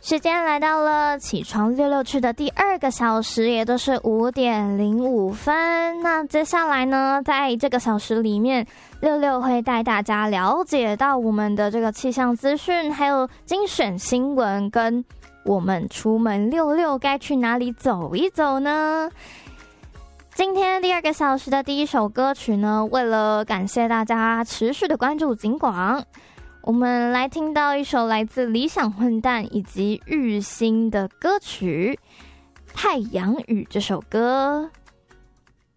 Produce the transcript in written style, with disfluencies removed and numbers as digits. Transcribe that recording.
时间来到了起床溜溜去的第2个小时，也就是5点05分。那接下来呢，在这个小时里面，溜溜会带大家了解到我们的这个气象资讯，还有精选新闻，跟我们出门溜溜该去哪里走一走呢？今天第2个小时的第一首歌曲呢，为了感谢大家持续的关注警广，我们来听到一首来自理想混蛋以及日新的歌曲《太阳雨》这首歌。